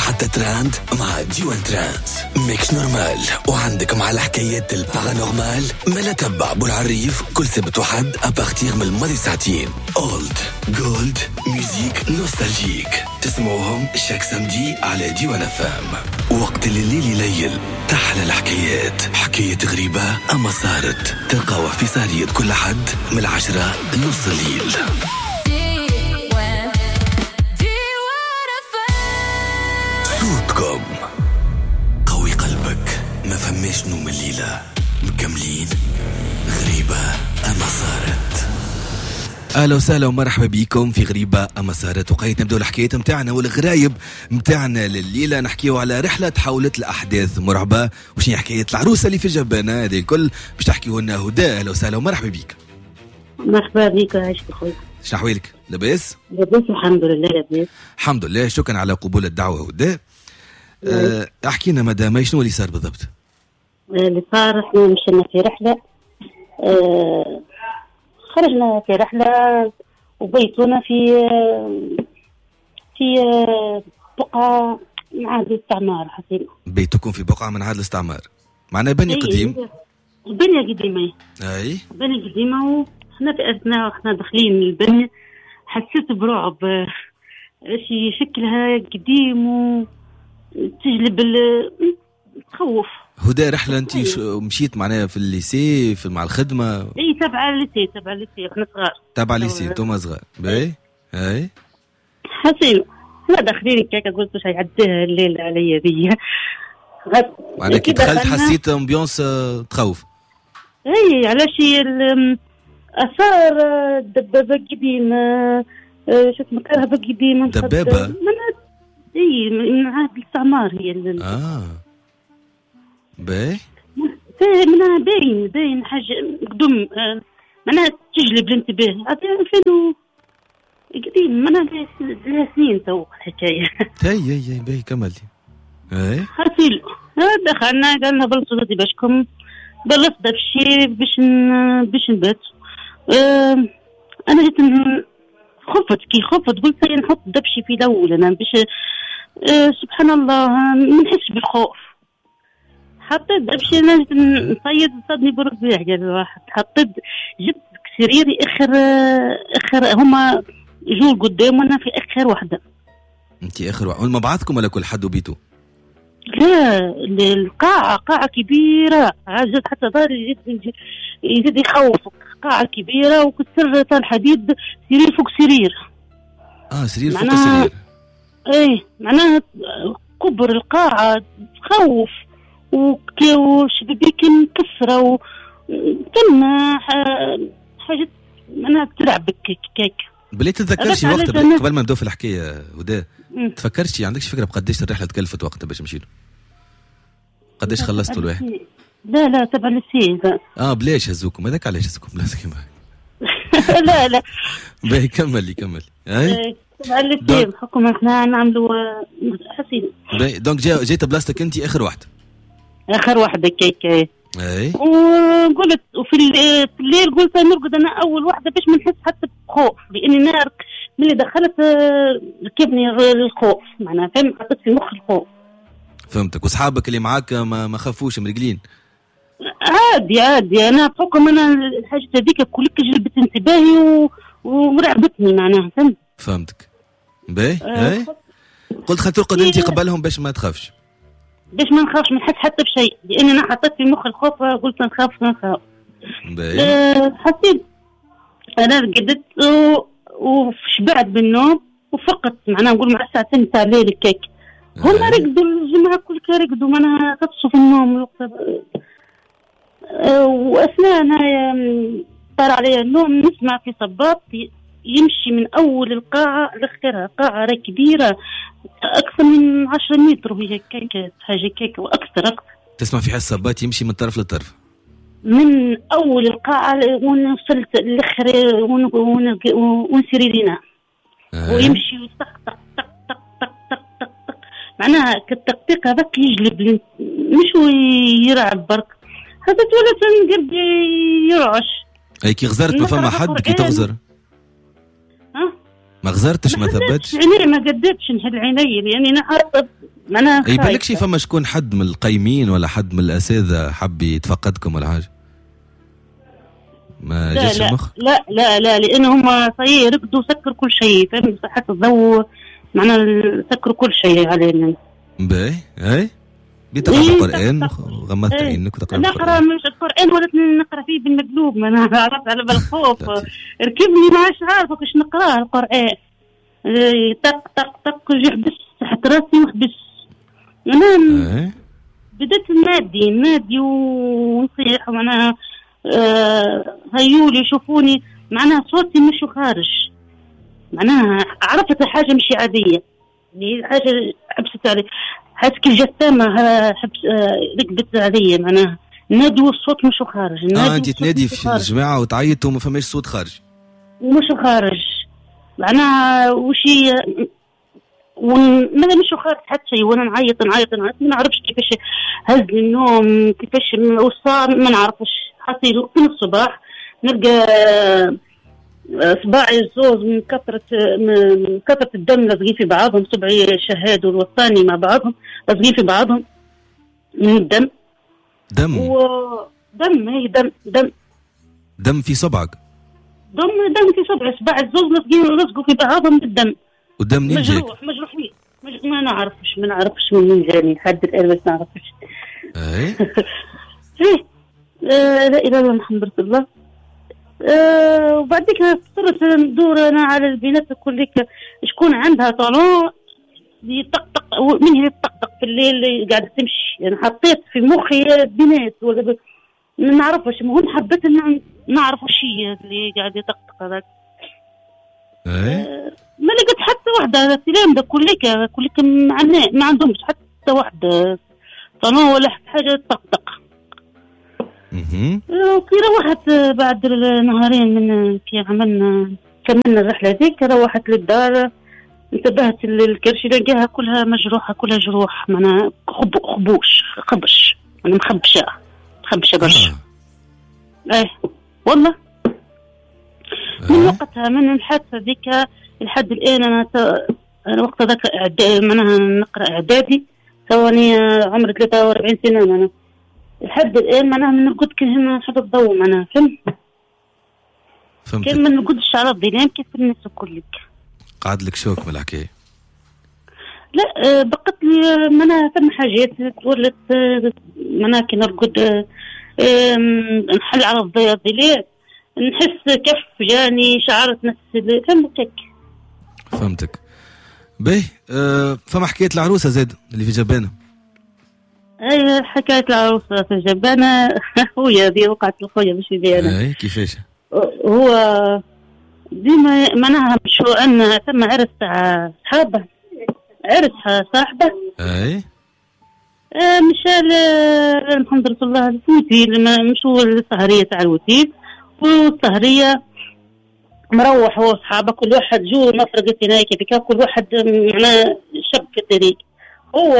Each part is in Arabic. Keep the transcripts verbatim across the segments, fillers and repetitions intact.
حتى تراند مع ديوان تراند ميكس نورمال. وعندك مع الحكايات البارانورمال ملا تبع بالعريف كل سبت وحد أبارتيغ من الماضي ساعتين. أولد جولد ميوزيك نوستالجيك تسمعوهم شاك سمدي على ديوان فام. وقت الليل يليل تحلى الحكايات، حكاية غريبة أما صارت تلقاوها في سهرية كل حد من العشرة لنص الليل. صوتكم قوي قلبك ما فماش نوم الليلة مكملين غريبة أما صارت. أهلا وسهلا ومرحبا بكم في غريبة أما صارت. وقيت نبدأ الحكاية متاعنا والغرايب متاعنا لليلة. نحكيو على رحلة تحولت لأحداث مرعبة وشني حكاية العروسة اللي في جبانة هذه الكل باش تحكيو لنا هدى. أهلا وسهلا ومرحبا بك. مرحبا بك عايش بخير. شنو أحوالك؟ لاباس؟ لاباس الحمد لله لاباس. الحمد لله شكرا على قبول الدعوة هدى. أه احكينا مدام شنو اللي صار بالضبط؟ اللي صار احنا مشينا في رحلة، أه خرجنا في رحلة وبيتونا في في بقعة من عهد الاستعمار. حسين بيتكم في بقعة من عهد الاستعمار معناه بني قديم؟ بنية قديمة. اي بنية قديمة وحنا في أثناء وحنا داخلين البنية حسيت برعب شي شكلها قديم وتجلب تخوف. هدى رحلة انت مشيت معناها في الليسي في مع الخدمة؟ اي تبع الليسي تبع الليسي احنا صغار. تبع الليسي انتم صغار. باهي اي حسين لا داخلين كيكا قلت واش يعديها الليل عليا بيا. معناها كي دخلت حسيت امبيونس تخوف؟ اي علاش اثار دبابة قديمة شو اسمه كرهبة قديمة دبابة؟ اي من عهد الاستعمار هي ال... اه باهي منها باين باين حاجة قدم آه. معناها تجلب الانتباه. هذا ألفين قديم معناها لها سنين تو الحكاية. هي هي هي باهي كملتي. اي حسيل دخلنا قالنا بلصوا دي باشكم بلصت بشي باش باش نبات. آه انا جيت خفت كي خفت قلت نحط دبشي في الاول انا باش آه سبحان الله ما نحسش بالخوف. حطيت دبشي انا نصيد صدني بربيع قال الواحد. حطيت جبت سريري اخر اخر هما جو قدام وانا في اخر واحده. انت اخر واحده ما بعضكم ولا كل حد وبيته؟ لا القاعه قاعه كبيره عجز حتى داري يزيد يزيد يخوفك. قاعه كبيره وكسر تاع الحديد سرير فوق سرير. اه سرير فوق سرير. ايه معناها كبر القاعه تخوف وشبابيك مكسره وتم حاجه معناها تلعبك كيك. بلي تتذكرش وقت قبل ما نبداو في الحكايه هدى تفكرتي عندكش فكره بقديش الرحله تكلفت وقتها باش مشيتوا؟ قديش خلصتوا الواحد؟ لا لا تبع السي. اه بلاش هزوكم هذاك علاش هزوكم بلاش كيما لا لا باهي كملي كملي. اي تبع السي بحكم احنا نعملوا حسين. باهي دونك جا جيت بلاصتك انت اخر واحده؟ اخر واحده كيك. اي وقلت وفي الليل قلت نرقد انا اول واحده باش ما نحس حتى بخوف لاني نار ملي دخلت ركبني الخوف معناها فهم حطيت في مخ الخوف. فهمتك. وصحابك اللي معاك ما ما خافوش مرقلين؟ عادي عادي انا بحكم انا الحاجه هذيك كلك جلبت انتباهي و... ورعبتني معناها فهمت. فهمتك. باهي اي قلت خاطر ترقد انت قبلهم باش ما تخافش باش ما نخافش ما نحس حتى بشيء لان انا حطيت في مخ الخوف قلت نخاف نخاف. أه حسيت انا رقدت وشبعت بالنوم وفقت معناها نقول مع الساعتين تاع الليل كيك. هما رقدوا الجماعه كل رقدوا انا غطسوا في النوم الوقت. أه واثناء انا طار علي النوم نسمع في صباط يمشي من اول القاعه لاخرها. قاعه كبيره اكثر من عشرة متر وهي كيكه حاجه كيكه واكثر اكثر. تسمع في حسابات يمشي من طرف لطرف من اول القاعه ونوصلت للاخر ونسيرينا آه. ويمشي طق طق طق طق طق طق طق طق معناها كالتقطيق هذاك يجلب مش يرعب برك. هذا تولد نقرب يرعش. اي كي غزرت ما فما حد كي تغزر؟ ها ما غزرتش ما ثبتش؟ عيني ما قدرتش نحل عيني لاني انا حاطه معناها يبانلكش فما شكون حد من القايمين ولا حد من الاساتذه حب يتفقدكم ولا حاجه؟ ما جاش المخ؟ لا لا لا لانه هما صحيح رقدوا سكروا كل شيء، فهمت؟ حتى الضوء معناها سكروا كل شيء علينا. باهي اي بتقرا إيه القران وغمضت إيه عينك وتقرا القران؟ نقرا مش القران ولا نقرا فيه بالمقلوب، ما انا عرفت على بالخوف ركبني ما عادش عارفه كيش نقراه القران. طق طق طق يحبس تحت راسي وحبس. انا إيه؟ بدأت نادي نادي ونصيح معناها آه هيولي يشوفوني معناها صوتي مش خارج، معناها عرفت حاجه مش عاديه، يعني حاجه حبست علي، حاسس كالجثامه حبس ركبت علي، معناها نادي والصوت مش خارج. اه انت تنادي في الجماعه وتعيط وما فماش صوت خارج ومش خارج، معناها وشي وما مش خارج حتى شيء، وانا نعيط نعيط نعيط ما نعرفش كيفاش هز النوم كيفاش وصار ما نعرفش. حصيل كل الصباح نلقى صباعي زوز من كثرة من كثرة الدم لازقين في بعضهم، صبعي الشهاد والوسطاني مع بعضهم لازقين في بعضهم من الدم. دم ودم هي دم دم دم في صبعك؟ دم دم في صبعي، صباع الزوز لازقين لازقوا في بعضهم بالدم. والدم منين جاك؟ مجروح مجروحين مج... ما نعرفش ما نعرفش من وين جاني لحد الآن، بس نعرفش. اي ايه آه لا اله الا محمد رسول الله. آه وبعديك صرت ندور انا على البنات كلك شكون عندها طالون يطقطق، من هي تطقطق في الليل قاعده تمشي، يعني حطيت في مخي بنات ولا ما نعرفش، المهم حبيت ان نعرف وش هي اللي قاعد يطقطق هذاك. آه ما لقيت حتى واحده السلام ده كلك كلك ما عندهمش حتى واحده طالون ولا حاجه تطقطق. اها كي روحت بعد نهارين من كي عملنا كملنا الرحله ذيك، روحت للدار انتبهت الكرش لقاها كلها مجروحه كلها جروح، معناها خبوش خبش، انا مخبشه مخبشه برشا. آه. ايه والله آه. من وقتها من الحادثه ذيك لحد الان انا ت... انا وقت ذاك معناها نقرا اعدادي ثواني عمري ثلاثة وأربعين سنه، معناها لحد الان معناها ما نرقد كي نحط الضوء، معناها فهمت؟ فهمت. كان ما نرقدش على الظلام كيف الناس كلك. قعد لك شوك من الحكايه؟ لا بقت لي معناها ثم حاجات تولت معناها كي نرقد نحل على الظلام نحس كف جاني شعرت نفسي، فهمتك؟ فهمتك. باهي أه فما حكايه العروسه زاد اللي في جبانه؟ اي حكايه العروسه في جبانه خويا هذه وقعت لخويا مش لي انا. اي كيفاش؟ هو ديما معناها شو ان ثم عرس تاع صحابه، عرس صاحبه اي آه مشى الحمد لله الوتيل، مشوا للسهريه تاع الوتيل، والسهريه مروح هو وصحابه كل واحد جو مفرقة هناك كيف كل واحد معناه شب في الطريق. هو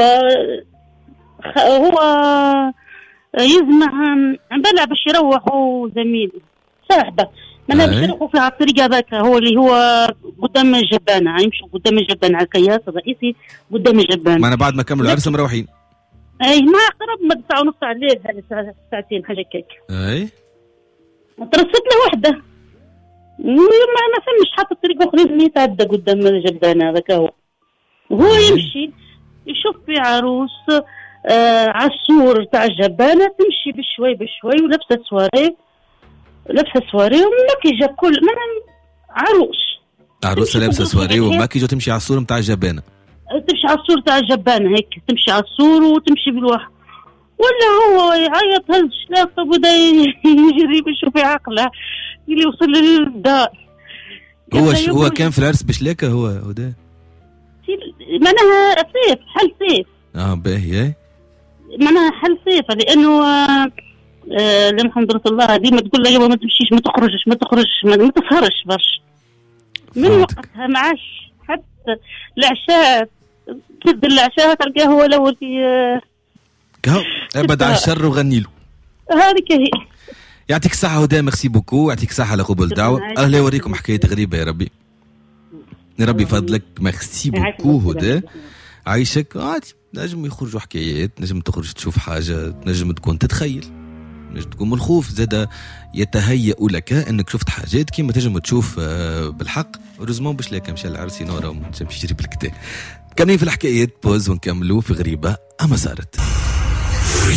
هو يزمع بلع باش يروحوا زميل صاحبه معناه باش يروحوا في الطريق هذاك، هو اللي هو قدام الجبانه، يمشوا قدام الجبانه على الكياس الرئيسي قدام الجبانه. معنا بعد ما كملوا العرس مروحين؟ اي ما قرب ما تسعة ونص على الليل، هذه ساعتين حاجه كيك. اي ترست له وحده ما ما فهمش حاط الطريق اخرين يتعدى قدام الجبانه هذاك، هو وهو يمشي يشوف في عروس آه عالسور تاع الجبانه تمشي بشوي بشوي ولابسه سواري لابسه سواري وماكيجه كل من عروس عروسه لابسه سواري وماكيجه تمشي على السور نتاع الجبانه، تمشي على السور تاع الجبانه هيك تمشي على السور وتمشي بالواحد، ولا هو يعيط هز شلاقه وبدا يجري بشوف في عقله اللي وصل للدار. هو ش... هو كان في العرس بشلاكه هو هدى معناها صيف حل صيف. اه باهي معناها حل صيف لانه آه آه الحمد لله ديما تقول له ما تمشيش ما تخرجش ما تخرجش ما تسهرش برشا. من وقتها ما عادش حتى العشاء تبدا العشاء تلقاه هو الاول في آه كهو ابعد على الشر وغني له. هذيك هي. يعطيك الصحة هدى، ميرسي بوكو، يعطيك الصحة على قبول الدعوة. الله يوريكم حكاية غريبة يا ربي. يا ربي فضلك، ميرسي بوكو هدى، عايشك عادي. نجم يخرجوا حكايات، نجم تخرج تشوف حاجة، نجم تكون تتخيل، نجم تكون من الخوف زاد يتهيأ لك انك شفت حاجات كيما تنجم تشوف بالحق. ورزمون باش لاك مشى العرسي نورا ومشى يجري بالكتاب. كملين في الحكايات بوز ونكملوا في غريبة أما صارت.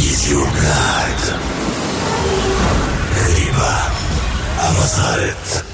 غريبة أما صارت.